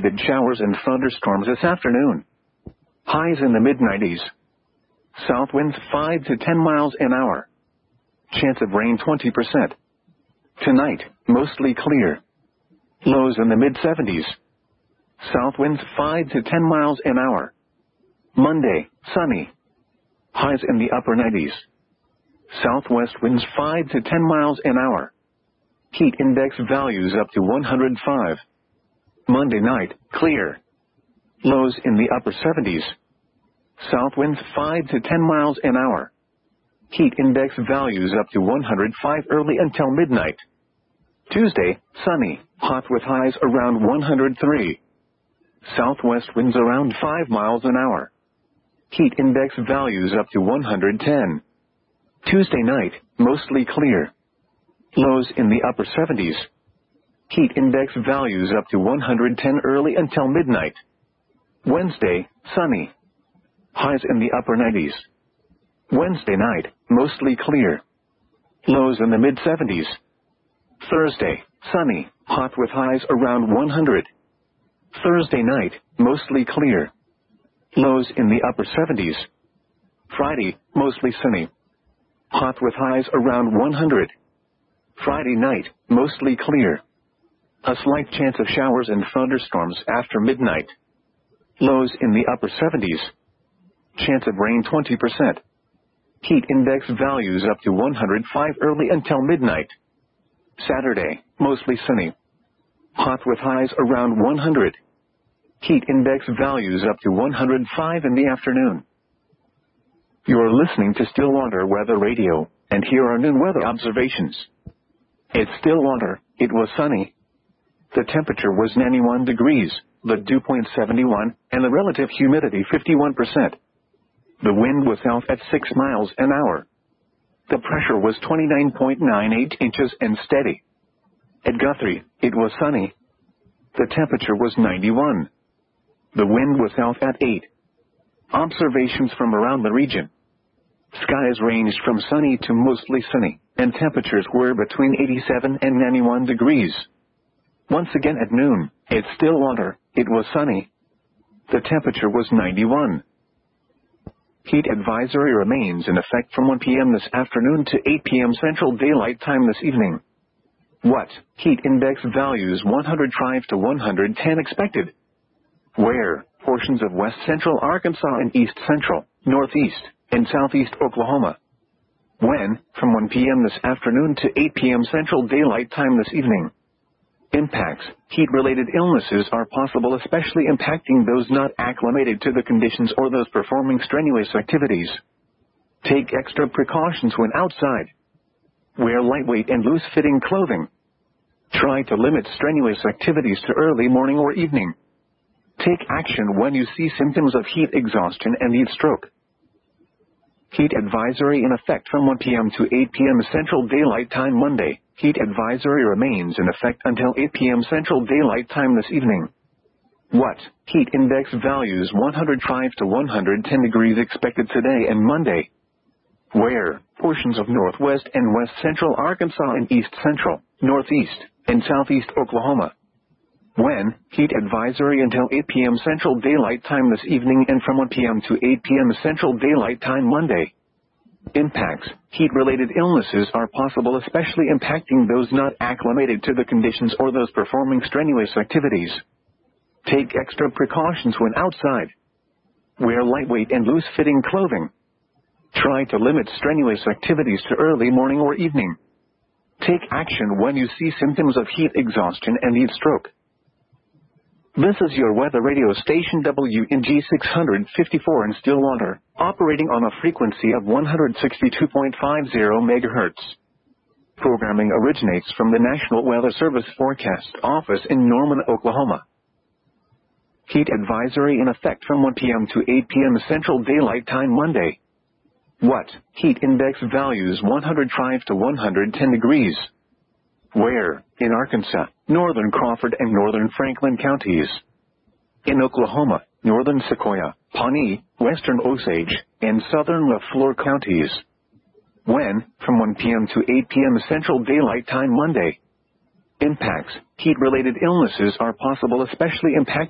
isolated showers and thunderstorms this afternoon. Highs in the mid-90s. South winds 5 to 10 miles an hour. Chance of rain 20%. Tonight, mostly clear. Lows in the mid-70s. South winds 5 to 10 miles an hour. Monday, sunny. Highs in the upper 90s. Southwest winds 5 to 10 miles an hour. Heat index values up to 105. Monday night, clear. Lows in the upper 70s. South winds 5 to 10 miles an hour. Heat index values up to 105 early until midnight. Tuesday, sunny, hot with highs around 103. Southwest winds around 5 miles an hour. Heat index values up to 110. Tuesday night, mostly clear. Lows in the upper 70s. Heat index values up to 110 early until midnight. Wednesday, sunny. Highs in the upper 90s. Wednesday night, mostly clear. Lows in the mid-70s. Thursday, sunny, hot with highs around 100. Thursday night, mostly clear. Lows in the upper 70s. Friday, mostly sunny. Hot with highs around 100. Friday night, mostly clear. A slight chance of showers and thunderstorms after midnight. Lows in the upper 70s. Chance of rain 20%. Heat index values up to 105 early until midnight. Saturday, mostly sunny. Hot with highs around 100. Heat index values up to 105 in the afternoon. You're listening to Stillwater Weather Radio, and here are noon weather observations. At Stillwater, it was sunny. The temperature was 91 degrees, the dew point 71, and the relative humidity 51%. The wind was south at 6 miles an hour. The pressure was 29.98 inches and steady. At Guthrie, it was sunny. The temperature was 91. The wind was south at 8. Observations from around the region. Skies ranged from sunny to mostly sunny, and temperatures were between 87 and 91 degrees. Once again at noon, at Stillwater, it was sunny. The temperature was 91. Heat advisory remains in effect from 1 p.m. this afternoon to 8 p.m. Central Daylight Time this evening. What? Heat index values 105 to 110 expected. Where? Portions of west central Arkansas and east central, northeast, and southeast Oklahoma. When? From 1 p.m. this afternoon to 8 p.m. Central Daylight Time this evening. Impacts. Heat-related illnesses are possible, especially impacting those not acclimated to the conditions or those performing strenuous activities. Take extra precautions when outside. Wear lightweight and loose-fitting clothing. Try to limit strenuous activities to early morning or evening. Take action when you see symptoms of heat exhaustion and heat stroke. Heat advisory in effect from 1 p.m. to 8 p.m. Central Daylight Time Monday. Heat advisory remains in effect until 8 p.m. Central Daylight Time this evening. What? Heat index values 105 to 110 degrees expected today and Monday. Where? Portions of northwest and west central Arkansas and east central, northeast, and southeast Oklahoma. When? Heat advisory until 8 p.m. Central Daylight Time this evening and from 1 p.m. to 8 p.m. Central Daylight Time Monday. Impacts. Heat-related illnesses are possible, especially impacting those not acclimated to the conditions or those performing strenuous activities. Take extra precautions when outside. Wear lightweight and loose-fitting clothing. Try to limit strenuous activities to early morning or evening. Take action when you see symptoms of heat exhaustion and heat stroke. This is your weather radio station WNG 654 in Stillwater, operating on a frequency of 162.50 MHz. Programming originates from the National Weather Service Forecast Office in Norman, Oklahoma. Heat advisory in effect from 1 p.m. to 8 p.m. Central Daylight Time Monday. What? Heat index values 105 to 110 degrees. Where? In Arkansas, northern Crawford and northern Franklin counties. In Oklahoma, northern Sequoia, Pawnee, western Osage, and southern LaFleur counties. When? From 1 p.m. to 8 p.m. Central Daylight Time Monday. Impacts. Heat-related illnesses are possible, especially impacting